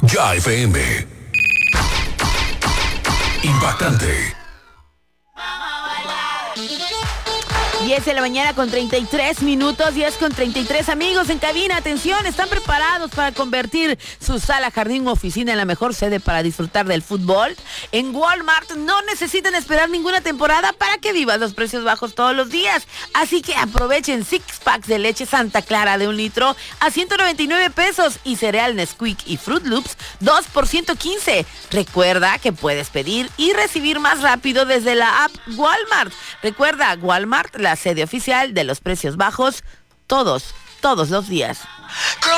Ya FM. Impactante. 10 de la mañana con 33 minutos, 10 con 33 amigos en cabina. Atención, están preparados para convertir su sala, jardín u oficina en la mejor sede para disfrutar del fútbol. En Walmart no necesitan esperar ninguna temporada para que vivas los precios bajos todos los días. Así que aprovechen 6 packs de leche Santa Clara de 1 litro a 199 pesos y cereal Nesquik y Fruit Loops 2 por 115. Recuerda que puedes pedir y recibir más rápido desde la app Walmart. Recuerda, Walmart, la sede oficial de los precios bajos todos los días.